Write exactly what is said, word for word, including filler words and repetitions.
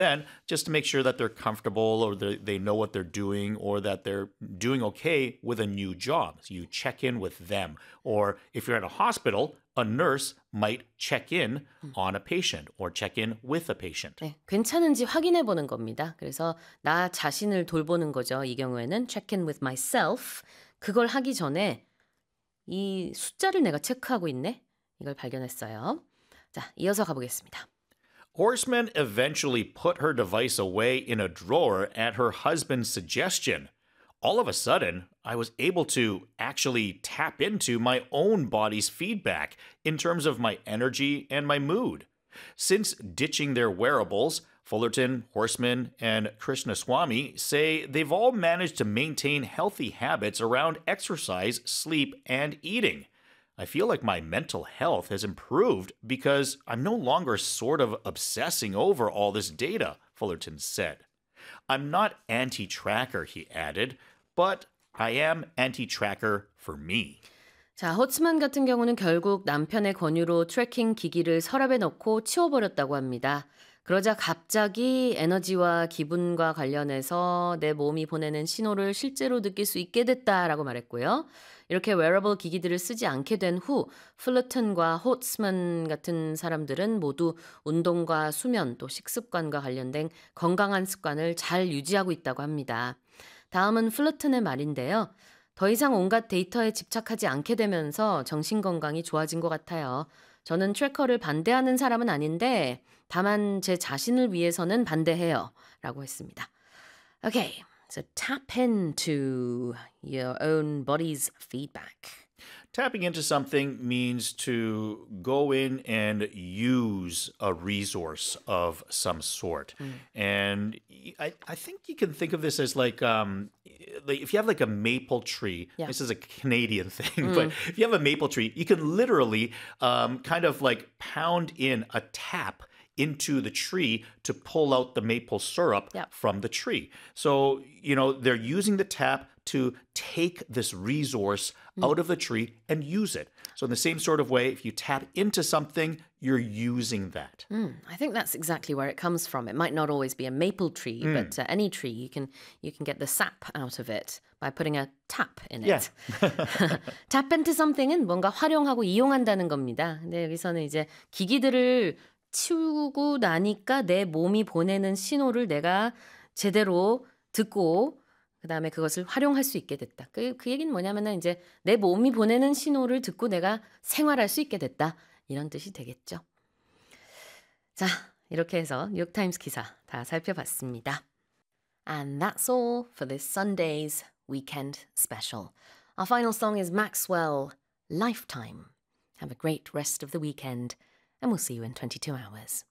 then just to make sure that they're comfortable or they they know what they're doing or that they're doing okay with a new job. So you check in with them. Or if you're at a hospital, a nurse might check in on a patient or check in with a patient. 네, 괜찮은지 확인해 보는 겁니다. 그래서 나 자신을 돌보는 거죠. 이 경우에는 check in with myself. 그걸 하기 전에 이 숫자를 내가 체크하고 있네. 이걸 발견했어요. 자, 이어서 가보겠습니다. Horseman eventually put her device away in a drawer at her husband's suggestion. All of a sudden, I was able to actually tap into my own body's feedback in terms of my energy and my mood. Since ditching their wearables, Fullerton, Horseman, and Krishnaswamy say they've all managed to maintain healthy habits around exercise, sleep, and eating. I feel like my mental health has improved because I'm no longer sort of obsessing over all this data, Fullerton said. I'm not anti-tracker, he added, but I am anti-tracker for me. 자, 호츠만 같은 경우는 결국 남편의 권유로 트래킹 기기를 서랍에 넣고 치워버렸다고 합니다. 그러자 갑자기 에너지와 기분과 관련해서 내 몸이 보내는 신호를 실제로 느낄 수 있게 됐다라고 말했고요. 이렇게 웨어러블 기기들을 쓰지 않게 된 후 플러튼과 호츠만 같은 사람들은 모두 운동과 수면 또 식습관과 관련된 건강한 습관을 잘 유지하고 있다고 합니다. 다음은 플러튼의 말인데요. 더 이상 온갖 데이터에 집착하지 않게 되면서 정신건강이 좋아진 것 같아요. 저는 트래커를 반대하는 사람은 아닌데 다만 제 자신을 위해서는 반대해요. 라고 했습니다. Okay, so tap into your own body's feedback. Tapping into something means to go in and use a resource of some sort. Mm. And I, I think you can think of this as like, um, like if you have like a maple tree, yeah. This is a Canadian thing, mm. but if you have a maple tree, you can literally um, kind of like pound in a tap into the tree to pull out the maple syrup yep. from the tree. So, you know, they're using the tap to take this resource mm. out of the tree and use it. So in the same sort of way, if you tap into something, you're using that. Mm, I think that's exactly where it comes from. It might not always be a maple tree, mm. but uh, any tree, you can you can get the sap out of it by putting a tap in it. Yeah. tap into something은 뭔가 활용하고 이용한다는 겁니다. 근데 여기서는 이제 기기들을 치우고 나니까 내 몸이 보내는 신호를 내가 제대로 듣고 그 다음에 그것을 활용할 수 있게 됐다. 그, 그 얘기는 뭐냐면은 이제 내 몸이 보내는 신호를 듣고 내가 생활할 수 있게 됐다. 이런 뜻이 되겠죠. 자, 이렇게 해서 뉴욕타임스 기사 다 살펴봤습니다. And that's all for this Sunday's Weekend Special. Our final song is Maxwell, Lifetime. Have a great rest of the weekend. And we'll see you in twenty-two hours.